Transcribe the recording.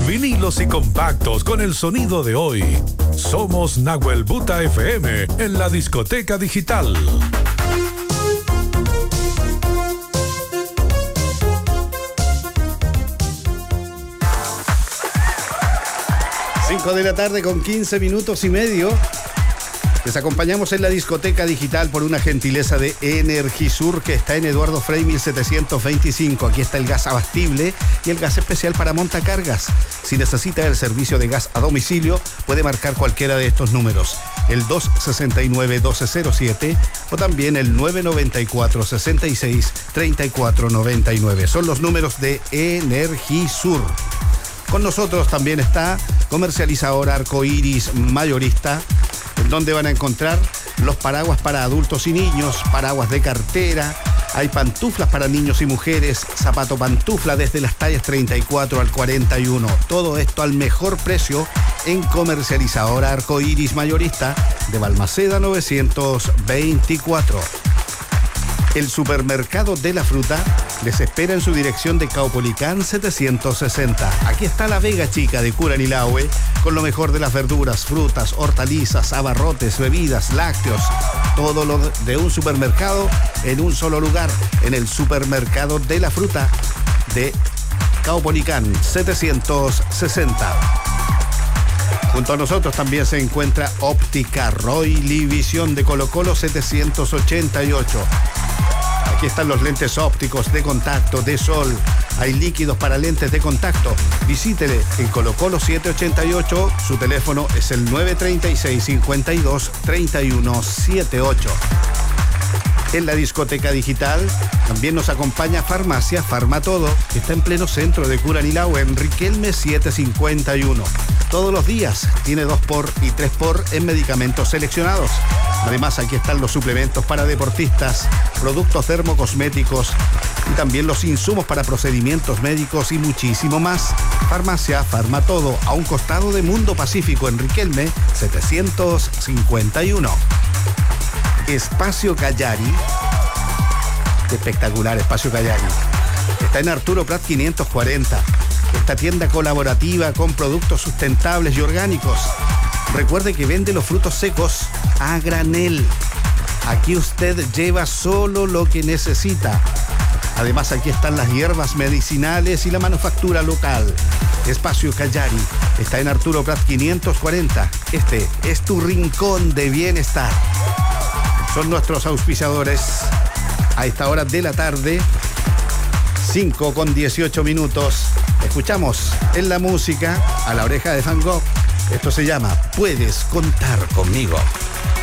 Vinilos y compactos con el sonido de hoy. Somos Nahuel Buta FM en la discoteca digital. 5 de la tarde con 15 minutos y medio. Les acompañamos en la discoteca digital por una gentileza de Energisur, que está en Eduardo Frei 1725. Aquí está el gas abastible y el gas especial para montacargas. Si necesita el servicio de gas a domicilio, puede marcar cualquiera de estos números: el 269-1207 o también el 994-66-3499. Son los números de Energisur. Con nosotros también está Comercializadora Arcoiris Mayorista, donde van a encontrar los paraguas para adultos y niños, paraguas de cartera, hay pantuflas para niños y mujeres, zapato pantufla desde las tallas 34 al 41. Todo esto al mejor precio en Comercializadora Arcoiris Mayorista de Balmaceda 924. El supermercado de la fruta les espera en su dirección de Caupolicán 760. Aquí está la Vega Chica de Curanilahue, con lo mejor de las verduras, frutas, hortalizas, abarrotes, bebidas, lácteos. Todo lo de un supermercado en un solo lugar, en el supermercado de la fruta de Caupolicán 760. Junto a nosotros también se encuentra Óptica Roily Visión de Colo Colo 788. Aquí están los lentes ópticos de contacto, de sol. Hay líquidos para lentes de contacto. Visítele en Colo Colo 788. Su teléfono es el 936-52-3178. En la discoteca digital también nos acompaña Farmacia Farmatodo, que está en pleno centro de Curanilahue, en Riquelme 751. Todos los días tiene 2x y 3x en medicamentos seleccionados. Además, aquí están los suplementos para deportistas, productos dermocosméticos y también los insumos para procedimientos médicos y muchísimo más. Farmacia Farmatodo, a un costado de Mundo Pacífico, en Riquelme 751. Espacio Callari, espectacular Espacio Callari, está en Arturo Prat 540. Esta tienda colaborativa con productos sustentables y orgánicos. Recuerde que vende los frutos secos a granel. Aquí usted lleva solo lo que necesita. Además, aquí están las hierbas medicinales y la manufactura local. Espacio Callari está en Arturo Prat 540. Este es tu rincón de bienestar. Son nuestros auspiciadores a esta hora de la tarde, 5:18. Escuchamos en la música a La Oreja de Van Gogh. Esto se llama Puedes contar conmigo.